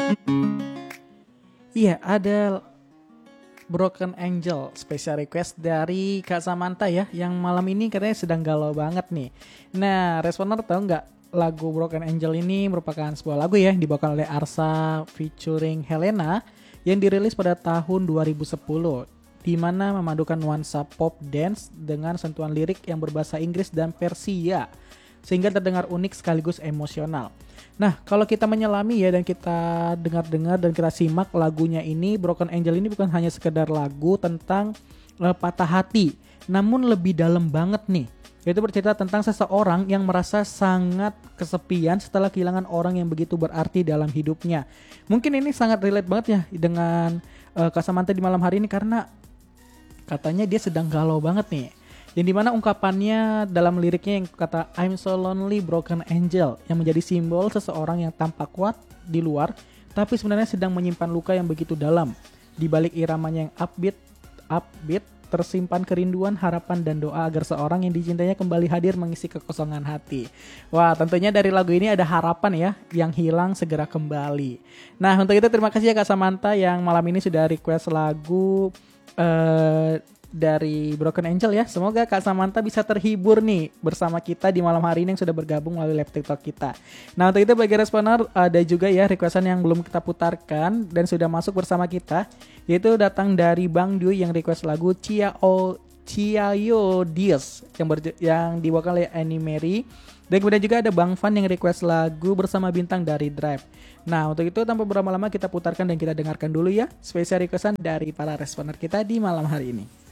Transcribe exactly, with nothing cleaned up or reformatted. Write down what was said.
Iya, ada Broken Angel special request dari Kak Samantha ya, yang malam ini katanya sedang galau banget nih. Nah, Responer tahu nggak, lagu Broken Angel ini merupakan sebuah lagu ya yang dibawakan oleh Arsa featuring Helena yang dirilis pada tahun dua ribu sepuluh, di mana memadukan nuansa pop dance dengan sentuhan lirik yang berbahasa Inggris dan Persia, sehingga terdengar unik sekaligus emosional. Nah, kalau kita menyelami ya dan kita dengar-dengar dan kita simak lagunya ini, Broken Angel ini bukan hanya sekedar lagu tentang uh, patah hati, namun lebih dalam banget nih. Yaitu bercerita tentang seseorang yang merasa sangat kesepian setelah kehilangan orang yang begitu berarti dalam hidupnya. Mungkin ini sangat relate banget ya dengan uh, Kak Samantha di malam hari ini, karena katanya dia sedang galau banget nih. Yang dimana ungkapannya dalam liriknya yang kata I'm so lonely broken angel, yang menjadi simbol seseorang yang tampak kuat di luar tapi sebenarnya sedang menyimpan luka yang begitu dalam. Di balik iramanya yang upbeat, upbeat tersimpan kerinduan, harapan dan doa agar seorang yang dicintainya kembali hadir mengisi kekosongan hati. Wah, tentunya dari lagu ini ada harapan ya, yang hilang segera kembali. Nah, untuk itu terima kasih ya Kak Samantha yang malam ini sudah request lagu uh, dari Broken Angel ya. Semoga Kak Samantha bisa terhibur nih bersama kita di malam hari ini yang sudah bergabung melalui live TikTok kita. Nah, untuk itu bagi Responer ada juga ya requestan yang belum kita putarkan dan sudah masuk bersama kita, yaitu datang dari Bang Dwi yang request lagu Ciao Ciao Dios yang, ber- yang dibawakan oleh Annie Mary. Dan kemudian juga ada Bang Fan yang request lagu Bersama Bintang dari Drive. Nah, untuk itu tanpa berlama-lama kita putarkan dan kita dengarkan dulu ya spesial requestan dari para Responer kita di malam hari ini.